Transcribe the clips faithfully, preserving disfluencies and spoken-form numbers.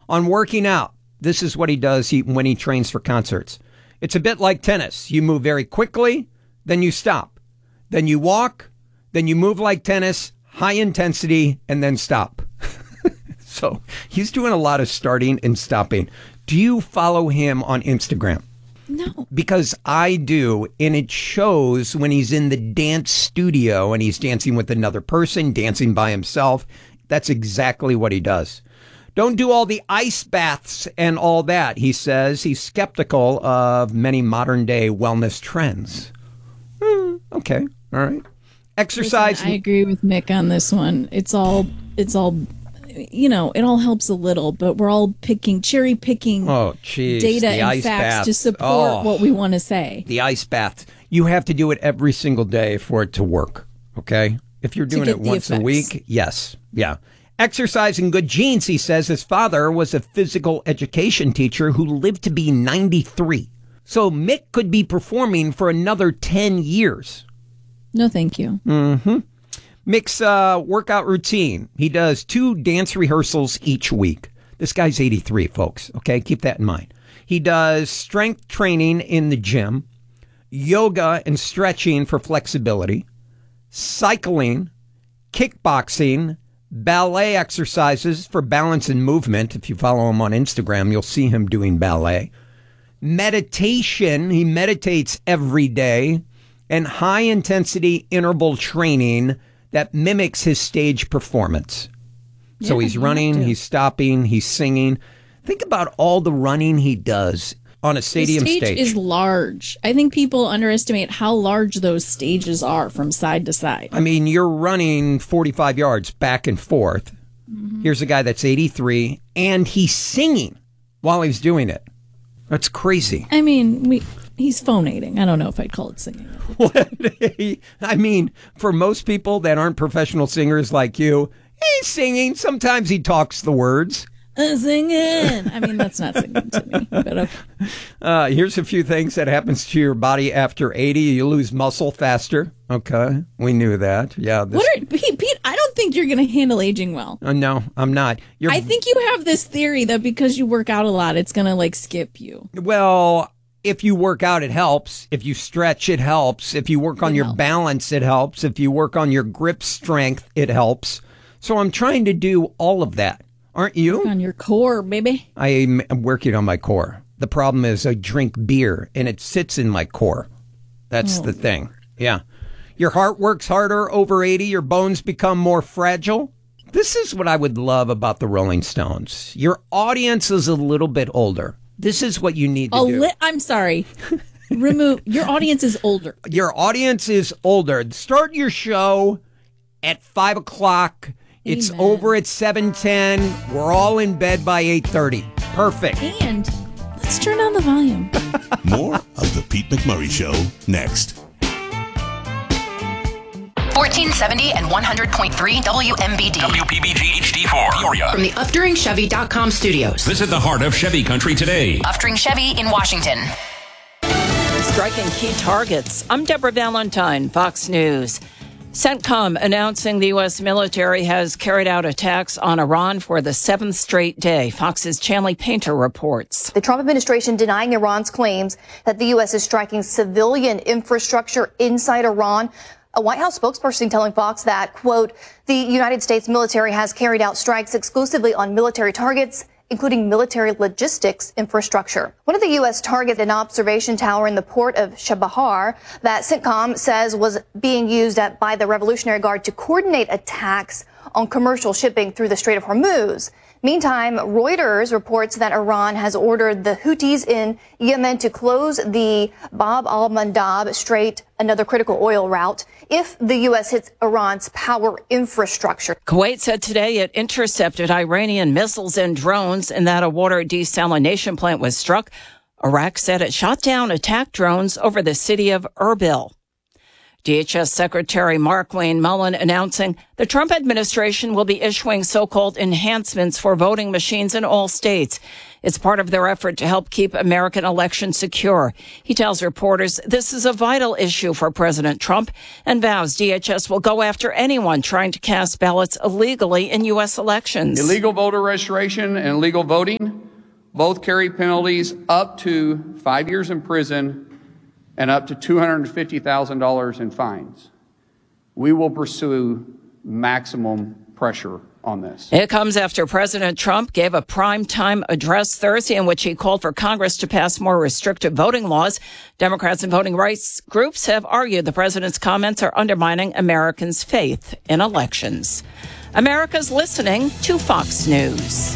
On working out, this is what he does he, when he trains for concerts. It's a bit like tennis. You move very quickly, then you stop. Then you walk, then you move like tennis, high intensity, and then stop. So he's doing a lot of starting and stopping. Do you follow him on Instagram? No. Because I do, and it shows when he's in the dance studio and he's dancing with another person, dancing by himself. That's exactly what he does. Don't do all the ice baths and all that, he says. He's skeptical of many modern-day wellness trends. Hmm, okay, all right. Exercise. Listen, I agree with Mick on this one. It's all, it's all, you know, it all helps a little, but we're all picking, cherry picking oh, geez, data and facts baths. to support oh, what we want to say. The ice bath. You have to do it every single day for it to work, okay? If you're doing it once a week, yes, yeah. Exercise in good genes, he says. His father was a physical education teacher who lived to be ninety-three. So Mick could be performing for another ten years. No, thank you. Mm-hmm. Mick's uh, workout routine. He does two dance rehearsals each week. This guy's eighty-three, folks. Okay, keep that in mind. He does strength training in the gym, yoga and stretching for flexibility, cycling, kickboxing, ballet exercises for balance and movement. If you follow him on Instagram, you'll see him doing ballet. Meditation. He meditates every day. And high-intensity interval training that mimics his stage performance. Yeah, so he's running, he's stopping, he's singing. Think about all the running he does on a stadium the stage. stage. Is large. I think people underestimate how large those stages are from side to side. I mean, you're running forty-five yards back and forth. Mm-hmm. Here's a guy that's eighty-three, and he's singing while he's doing it. That's crazy. I mean, we... He's phonating. I don't know if I'd call it singing. I mean, for most people that aren't professional singers like you, he's singing. Sometimes he talks the words. Uh, singing. I mean, that's not singing to me. But okay. Uh, here's a few things that happens to your body after eighty. You lose muscle faster. Okay, we knew that. Yeah. This... What are, Pete, Pete, I don't think you're going to handle aging well. Uh, no, I'm not. You're... I think you have this theory that because you work out a lot, it's going to like skip you. Well... If you work out, it helps. If you stretch, it helps. If you work on it your helps. balance, it helps. If you work on your grip strength, it helps. So I'm trying to do all of that. Aren't you? Work on your core, baby. I'm working on my core. The problem is I drink beer and it sits in my core. That's oh. the thing. Yeah. Your heart works harder over eighty. Your bones become more fragile. This is what I would love about the Rolling Stones. Your audience is a little bit older. This is what you need to a do. Li- I'm sorry. Remove. Your audience is older. Your audience is older. Start your show at five o'clock. Amen. It's over at seven ten. We're all in bed by eight thirty. Perfect. And let's turn down the volume. More of the Pete McMurray Show next. fourteen seventy and one hundred point three W M B D. W P B G H D four. Peoria. From the Uftering Chevy dot com studios. Visit the heart of Chevy country today. Uftering Chevy in Washington. Striking key targets. I'm Deborah Valentine, Fox News. CENTCOM announcing the U S military has carried out attacks on Iran for the seventh straight day. Fox's Chanley Painter reports. The Trump administration denying Iran's claims that the U S is striking civilian infrastructure inside Iran. A White House spokesperson telling Fox that, quote, the United States military has carried out strikes exclusively on military targets, including military logistics infrastructure. One of the U S targets, an observation tower in the port of Chabahar that CENTCOM says was being used at, by the Revolutionary Guard to coordinate attacks on commercial shipping through the Strait of Hormuz. Meantime, Reuters reports that Iran has ordered the Houthis in Yemen to close the Bab al-Mandab Strait, another critical oil route, if the U S hits Iran's power infrastructure. Kuwait said today it intercepted Iranian missiles and drones and that a water desalination plant was struck. Iraq said it shot down attack drones over the city of Erbil. D H S Secretary Mark Wayne Mullen announcing the Trump administration will be issuing so-called enhancements for voting machines in all states. It's part of their effort to help keep American elections secure. He tells reporters this is a vital issue for President Trump and vows D H S will go after anyone trying to cast ballots illegally in U S elections. Illegal voter registration and illegal voting both carry penalties up to five years in prison and up to two hundred fifty thousand dollars in fines. We will pursue maximum pressure on this. It comes after President Trump gave a primetime address Thursday in which he called for Congress to pass more restrictive voting laws. Democrats and voting rights groups have argued the president's comments are undermining Americans' faith in elections. America's listening to Fox News.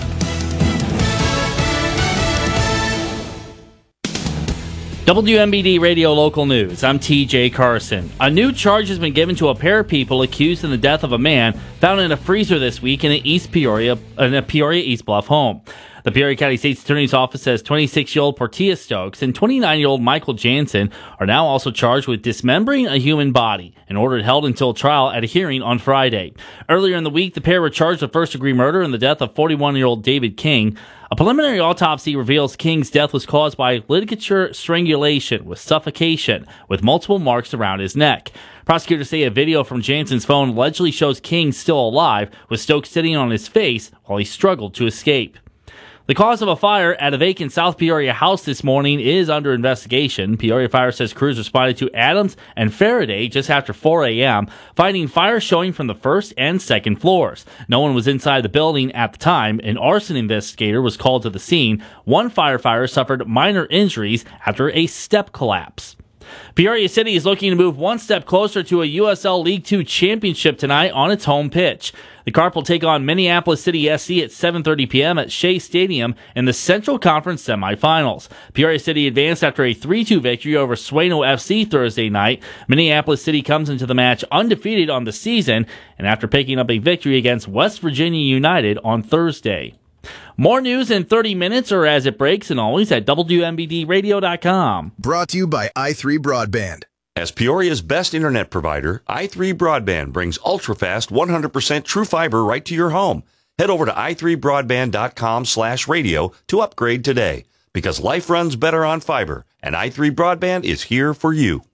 W M B D Radio Local News. I'm T J Carson. A new charge has been given to a pair of people accused in the death of a man found in a freezer this week in an East Peoria, in a Peoria East Bluff home. The Peoria County State's Attorney's Office says twenty-six-year-old Portia Stokes and twenty-nine-year-old Michael Jansen are now also charged with dismembering a human body and ordered held until trial at a hearing on Friday. Earlier in the week, the pair were charged with first-degree murder in the death of forty-one-year-old David King. A preliminary autopsy reveals King's death was caused by ligature strangulation with suffocation, with multiple marks around his neck. Prosecutors say a video from Jansen's phone allegedly shows King still alive, with Stokes sitting on his face while he struggled to escape. The cause of a fire at a vacant South Peoria house this morning is under investigation. Peoria Fire says crews responded to Adams and Faraday just after four a.m., finding fire showing from the first and second floors. No one was inside the building at the time. An arson investigator was called to the scene. One firefighter suffered minor injuries after a step collapse. Peoria City is looking to move one step closer to a U S L League Two championship tonight on its home pitch. The Carp will take on Minneapolis City S C at seven thirty p.m. at Shea Stadium in the Central Conference semifinals. Peoria City advanced after a three two victory over Sueno F C Thursday night. Minneapolis City comes into the match undefeated on the season and after picking up a victory against West Virginia United on Thursday. More news in thirty minutes or as it breaks, and always at W M B D radio dot com. Brought to you by i three Broadband. As Peoria's best internet provider, i three Broadband brings ultra-fast one hundred percent true fiber right to your home. Head over to i three broadband dot com slash radio to upgrade today, because life runs better on fiber, and i three Broadband is here for you.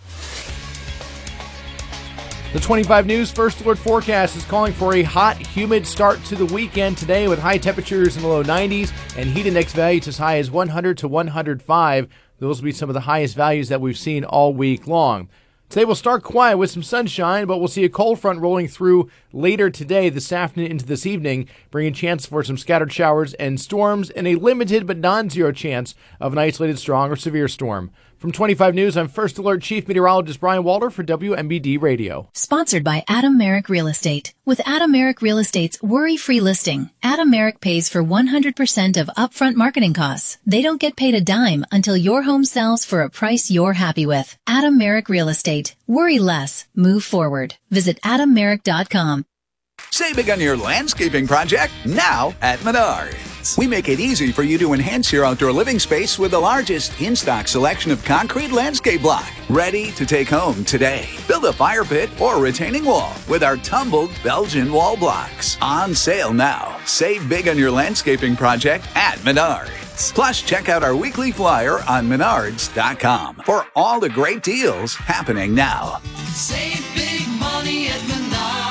The twenty-five News First Alert forecast is calling for a hot, humid start to the weekend today with high temperatures in the low nineties and heat index values as high as one hundred to one hundred five. Those will be some of the highest values that we've seen all week long. Today we'll start quiet with some sunshine, but we'll see a cold front rolling through later today, this afternoon into this evening, bringing a chance for some scattered showers and storms and a limited but non-zero chance of an isolated strong or severe storm. From twenty-five News, I'm First Alert Chief Meteorologist Brian Walter for W M B D Radio. Sponsored by Adam Merrick Real Estate. With Adam Merrick Real Estate's worry-free listing, Adam Merrick pays for one hundred percent of upfront marketing costs. They don't get paid a dime until your home sells for a price you're happy with. Adam Merrick Real Estate. Worry less. Move forward. Visit adam merrick dot com. Save big on your landscaping project now at Menards. We make it easy for you to enhance your outdoor living space with the largest in-stock selection of concrete landscape block. Ready to take home today. Build a fire pit or retaining wall with our tumbled Belgian wall blocks. On sale now. Save big on your landscaping project at Menards. Plus, check out our weekly flyer on menards dot com for all the great deals happening now. Save big money at Menards.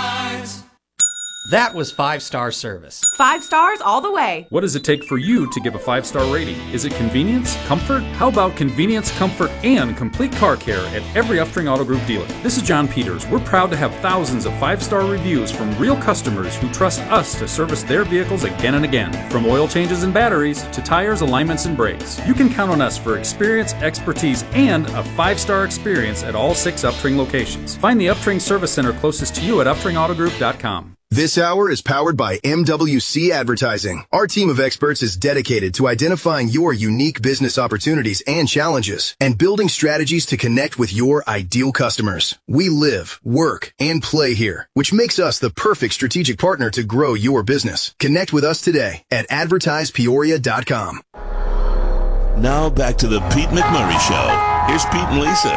That was five-star service. Five stars all the way. What does it take for you to give a five-star rating? Is it convenience? Comfort? How about convenience, comfort, and complete car care at every Upstring Auto Group dealer? This is John Peters. We're proud to have thousands of five-star reviews from real customers who trust us to service their vehicles again and again. From oil changes and batteries to tires, alignments, and brakes. You can count on us for experience, expertise, and a five-star experience at all six Upstring locations. Find the Upstring Service Center closest to you at upstring auto group dot com. This hour is powered by M W C Advertising. Our team of experts is dedicated to identifying your unique business opportunities and challenges and building strategies to connect with your ideal customers. We live, work, and play here, which makes us the perfect strategic partner to grow your business. Connect with us today at advertise peoria dot com. Now back to the Pete McMurray Show. Here's Pete and Lisa.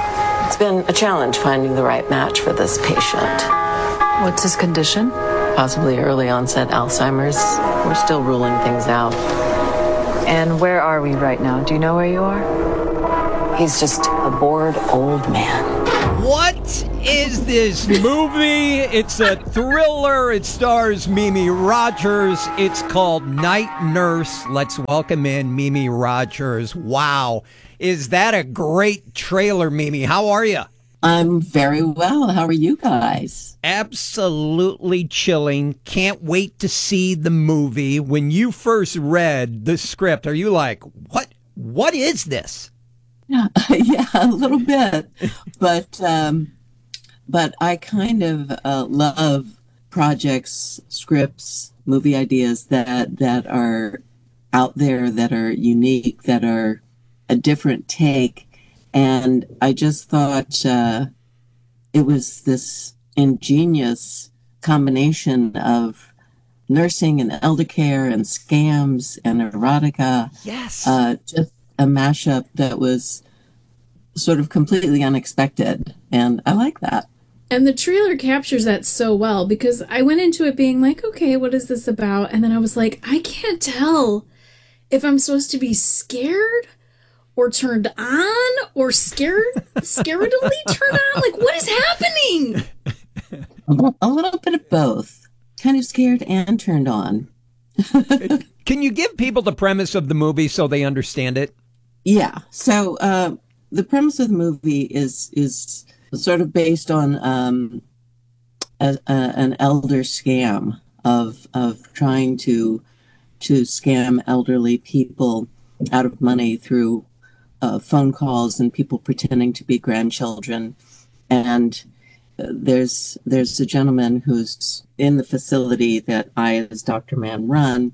It's been a challenge finding the right match for this patient. What's his condition? Possibly early onset Alzheimer's. We're still ruling things out. And where are we right now? Do you know where you are? He's just a bored old man. What is this movie? It's a thriller. It stars Mimi Rogers. It's called Night Nurse. Let's welcome in Mimi Rogers. Wow. Is that a great trailer, Mimi? How are you? I'm very well. How are you guys? Absolutely chilling. Can't wait to see the movie. When you first read the script, are you like, what? What is this? Yeah, yeah, a little bit, but um, but I kind of uh, love projects, scripts, movie ideas that that are out there, that are unique, that are a different take, and I just thought uh, it was this ingenious combination of nursing and elder care and scams and erotica. Yes, uh, just a mashup that was sort of completely unexpected, and I like that. And the trailer captures that so well, because I went into it being like, okay, what is this about? And then I was like, I can't tell if I'm supposed to be scared or turned on or scared, scaredly turned on. Like, what is happening? A little bit of both. Kind of scared and turned on. Can you give people the premise of the movie so they understand it? Yeah. So uh, the premise of the movie is is sort of based on um, a, a, an elder scam of of trying to to scam elderly people out of money through uh, phone calls and people pretending to be grandchildren. And uh, there's there's a gentleman who's in the facility that I, as Doctor Mann, run,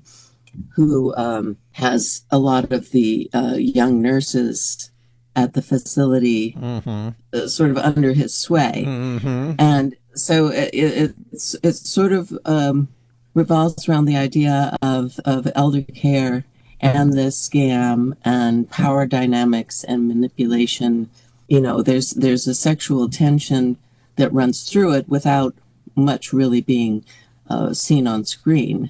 who um, has a lot of the uh, young nurses at the facility mm-hmm. uh, sort of under his sway. Mm-hmm. And so it, it, it's, it sort of um, revolves around the idea of, of elder care and this scam and power dynamics and manipulation. You know, there's there's a sexual tension that runs through it without much really being uh, seen on screen.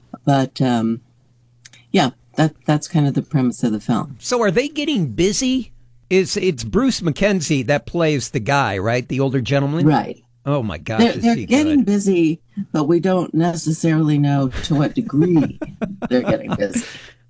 But um, yeah, that that's kind of the premise of the film. So are they getting busy? Is it's Bruce McKenzie that plays the guy, right? The older gentleman? Right. Oh my gosh. They're, is they're he getting good. busy, but we don't necessarily know to what degree they're getting busy.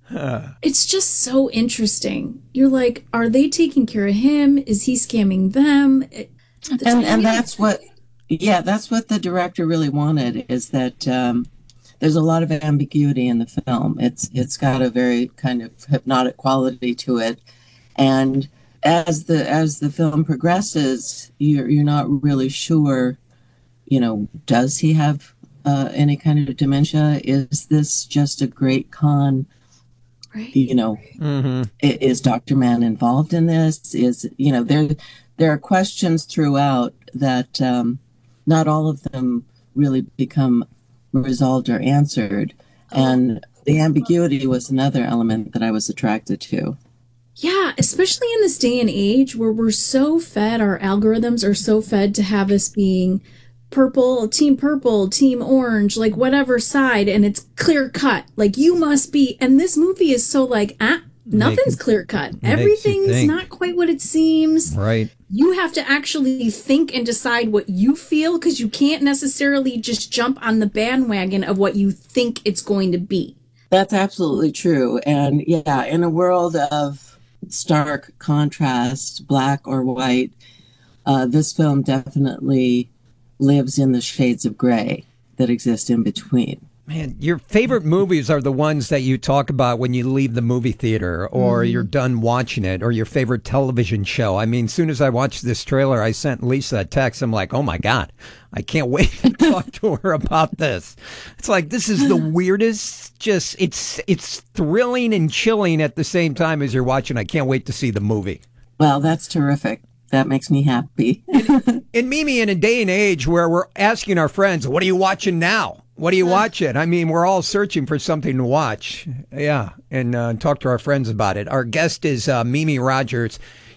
It's just so interesting. You're like, are they taking care of him? Is he scamming them? It, the and and that's what, yeah, that's what the director really wanted, is that um, there's a lot of ambiguity in the film. It's it's got a very kind of hypnotic quality to it, and as the as the film progresses, you're you're not really sure, you know, does he have uh, any kind of dementia? Is this just a great con? Right. You know, mm-hmm. is Doctor Mann involved in this? Is, you know, there there are questions throughout that um, not all of them really become resolved or answered. Oh. And the ambiguity was another element that I was attracted to. Yeah, especially in this day and age where we're so fed, our algorithms are so fed to have us being purple, team purple, team orange, like whatever side, and it's clear cut. Like you must be, and this movie is so like, ah, nothing's clear cut. Everything's not quite what it seems. Right. You have to actually think and decide what you feel, because you can't necessarily just jump on the bandwagon of what you think it's going to be. That's absolutely true. And yeah, in a world of stark contrast, black or white, uh, this film definitely lives in the shades of gray that exist in between. Man, your favorite movies are the ones that you talk about when you leave the movie theater or mm. you're done watching it, or your favorite television show. I mean, as soon as I watched this trailer, I sent Lisa a text. I'm like, oh my God, I can't wait to talk to her about this. It's like, this is the weirdest, just, it's, it's thrilling and chilling at the same time as you're watching. I can't wait to see the movie. Well, that's terrific. That makes me happy. and, and Mimi, in a day and age where we're asking our friends, what are you watching now? What are you watching? I mean, we're all searching for something to watch. Yeah, and uh, talk to our friends about it. Our guest is uh, Mimi Rogers.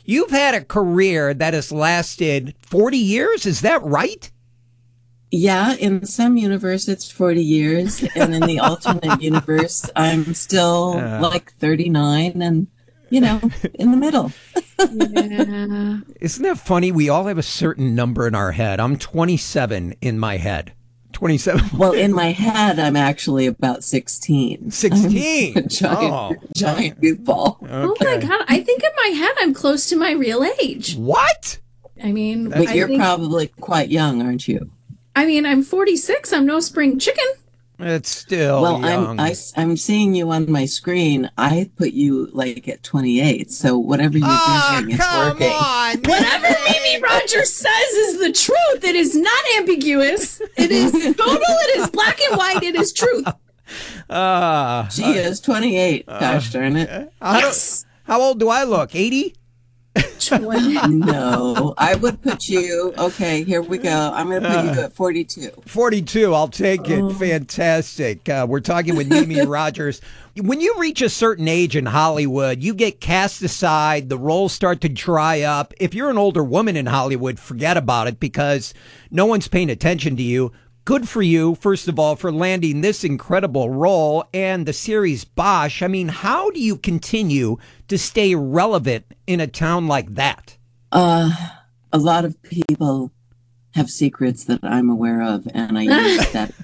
You've had a career that has lasted forty years. Is that right? Yeah, in some universe it's forty years, and in the alternate universe I'm still Uh. like thirty-nine and, you know, in the middle. Yeah. Isn't that funny? We all have a certain number in our head. I'm twenty-seven in my head. twenty-seven. Well, in my head I'm actually about sixteen. sixteen? I'm a giant, Oh. giant goofball. Oh my God. I think in my head I'm close to my real age. What? I mean, But I you're think- probably quite young, aren't you? I mean, I'm forty-six. I'm no spring chicken. It's still well, young. I'm I, am seeing you on my screen. I put you like at twenty-eight. So whatever you're Ah, doing, it's working. on. Whatever Mimi Rogers says is the truth. It is not ambiguous. It is total. It is black and white. It is truth. Uh, She is twenty-eight. Gosh darn it. how, Yes. how old do I look? eighty? No, I would put you. Okay, here we go. I'm going to put you at forty-two. forty-two. I'll take it. Oh. Fantastic. Uh, we're talking with Mimi Rogers. When you reach a certain age in Hollywood, you get cast aside. The roles start to dry up. If you're an older woman in Hollywood, forget about it because no one's paying attention to you. Good for you, first of all, for landing this incredible role and the series Bosch. I mean, how do you continue to stay relevant in a town like that? Uh, a lot of people have secrets that I'm aware of, and I use that.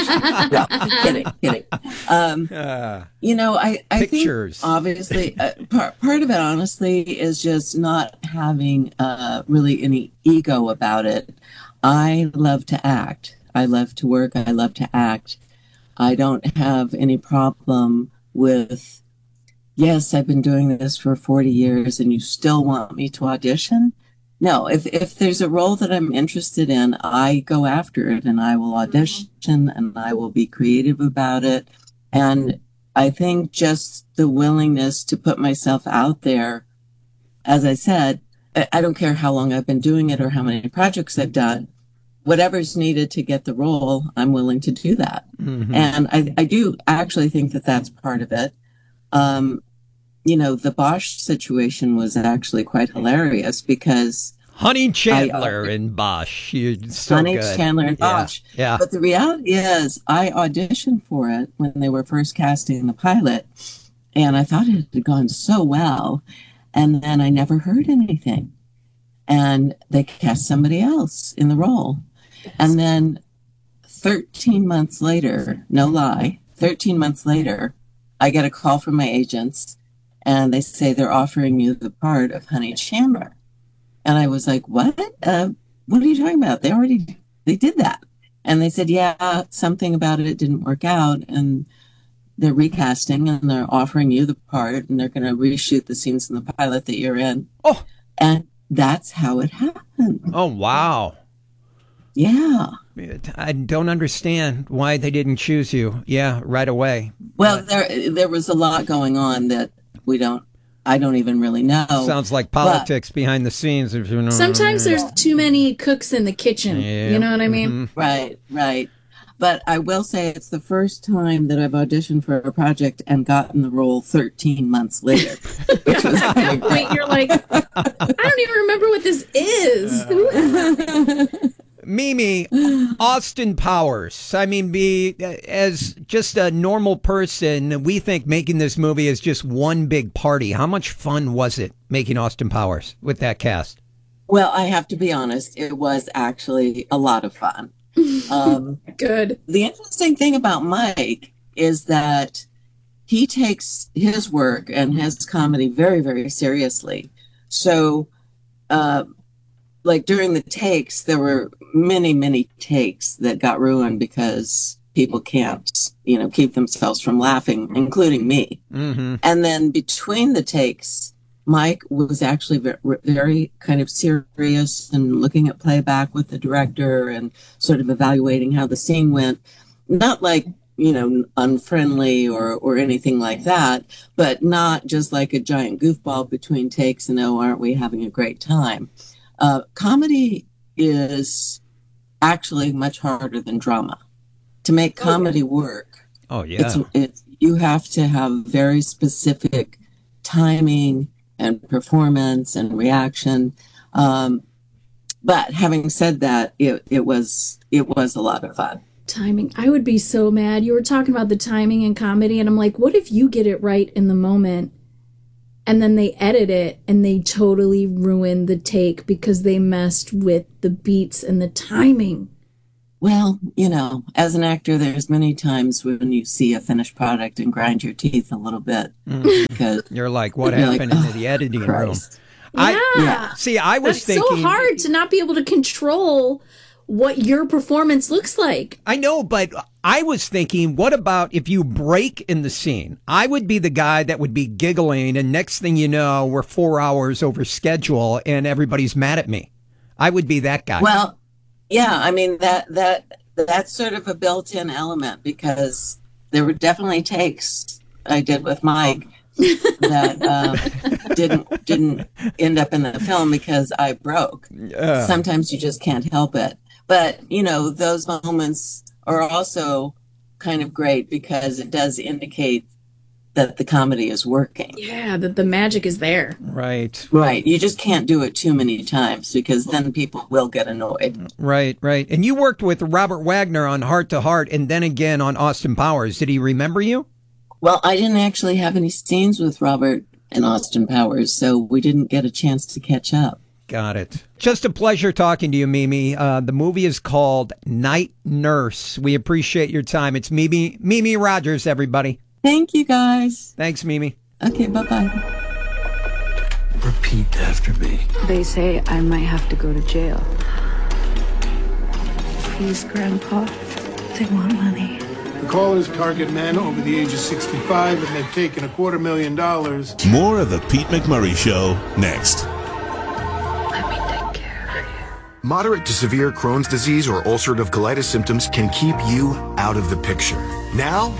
No, kidding, kidding. Um, Uh, you know, I, I Pictures. think obviously uh, part part of it, honestly, is just not having uh, really any ego about it. I love to act. I love to work. I love to act. I don't have any problem with, yes, I've been doing this for forty years and you still want me to audition? No, if, if there's a role that I'm interested in, I go after it and I will audition and I will be creative about it. And I think just the willingness to put myself out there, as I said, I I don't care how long I've been doing it or how many projects I've done. Whatever's needed to get the role, I'm willing to do that. Mhm. And I, I do actually think that that's part of it. Um, you know, the Bosch situation was actually quite hilarious because Honey Chandler I, uh, and Bosch. You're so Honey good. Chandler and Yeah, Bosch. Yeah. But the reality is, I auditioned for it when they were first casting the pilot, and I thought it had gone so well, and then I never heard anything. And they cast somebody else in the role. And then thirteen months later, no lie, thirteen months later, I get a call from my agents and they say they're offering you the part of Honey Chandler. And I was like, what? Uh, what are you talking about? They already, they did that. And they said, yeah, something about it didn't work out. And they're recasting and they're offering you the part and they're going to reshoot the scenes in the pilot that you're in. Oh. And that's how it happened. Oh, wow. Yeah. I don't understand why they didn't choose you. Yeah, right away. Well, there there was a lot going on that we don't, I don't even really know. Sounds like politics behind the scenes. If you know. Sometimes there's too many cooks in the kitchen. Yeah. You know what I mean? Mm-hmm. Right, right. But I will say it's the first time that I've auditioned for a project and gotten the role thirteen months later. Which was At that point, you're like, I don't even remember what this is. Who is Mimi, Austin Powers. I mean, be as just a normal person, we think making this movie is just one big party. How much fun was it making Austin Powers with that cast? Well, I have to be honest, it was actually a lot of fun. Um, Good. The interesting thing about Mike is that he takes his work and his comedy very, very seriously. So, uh, like during the takes, there were many, many takes that got ruined because people can't, you know, keep themselves from laughing, including me. Mm-hmm. And then between the takes, Mike was actually very, very kind of serious and looking at playback with the director and sort of evaluating how the scene went. Not like, you know, unfriendly or, or anything like that, but not just like a giant goofball between takes and, oh, aren't we having a great time? Uh, comedy is actually much harder than drama. To make comedy work, Oh, yeah. it's, it's, you have to have very specific timing and performance and reaction. Um, but having said that, it, it was it was a lot of fun. Timing. I would be so mad. You were talking about the timing in comedy, and I'm like, what if you get it right in the moment, and then they edit it and they totally ruin the take because they messed with the beats and the timing? Well, you know, as an actor, there's many times when you see a finished product and grind your teeth a little bit. Mm. Because you're like, what you're happened like, in the oh, editing Christ. room? Yeah. I, yeah. See, I was That's thinking. so hard to not be able to control what your performance looks like. I know, but I was thinking, what about if you break in the scene? I would be the guy that would be giggling, and next thing you know, we're four hours over schedule and everybody's mad at me. I would be that guy. Well, yeah, I mean, that that that's sort of a built-in element, because there were definitely takes I did with Mike that uh, didn't didn't end up in the film because I broke. Yeah. Sometimes you just can't help it. But, you know, those moments are also kind of great because it does indicate that the comedy is working. Yeah, that the magic is there. Right. Right. You just can't do it too many times because then people will get annoyed. Right, right. And you worked with Robert Wagner on Heart to Heart and then again on Austin Powers. Did he remember you? Well, I didn't actually have any scenes with Robert and Austin Powers, so we didn't get a chance to catch up. Got it. Just a pleasure talking to you, Mimi. Uh, the movie is called Night Nurse. We appreciate your time. It's Mimi, Mimi Rogers, everybody. Thank you, guys. Thanks, Mimi. Okay, bye-bye. Repeat after me. They say I might have to go to jail. Please, Grandpa. They want money. The callers target men over the age of sixty-five, and they've taken a quarter million dollars. More of the Pete McMurray Show next. Moderate to severe Crohn's disease or ulcerative colitis symptoms can keep you out of the picture. Now,